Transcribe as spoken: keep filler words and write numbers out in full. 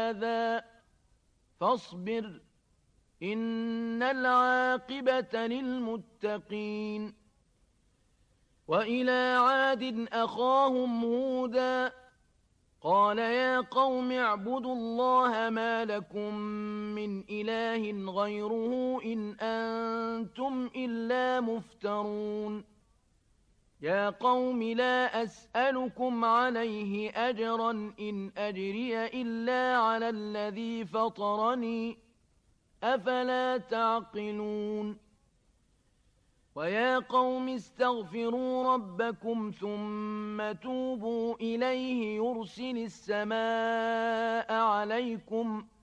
هذا فاصبر إن العاقبة للمتقين. وإلى عاد أخاهم هودا قال يا قوم اعبدوا الله ما لكم من إله غيره إن أنتم إلا مفترون. يا قوم لا أسألكم عليه أجرا إن أجري إلا على الذي فطرني أفلا تعقلون. ويا قوم استغفروا ربكم ثم توبوا إليه يرسل السماء عليكم